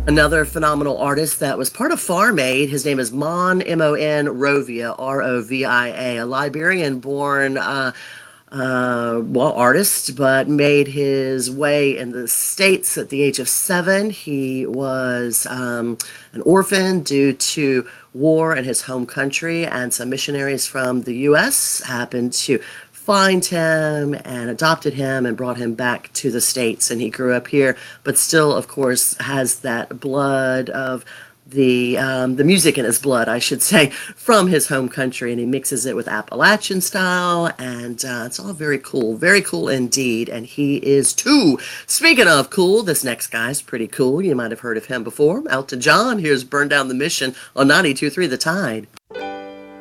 Another phenomenal artist that was part of Farm Aid. His name is Mon Mon Rovia, Rovia, a Liberian-born artist, but made his way in the States at the age of 7. He was an orphan due to war in his home country, and some missionaries from the U.S. happened to find him and adopted him and brought him back to the States. And he grew up here, but still, of course, has that blood of the music in his blood, I should say, from his home country, and he mixes it with Appalachian style, and it's all very cool indeed. And he is too. Speaking of cool, this next guy's pretty cool. You might have heard of him before. Elton John. Here's "Burn Down the Mission" on 92.3 The Tide.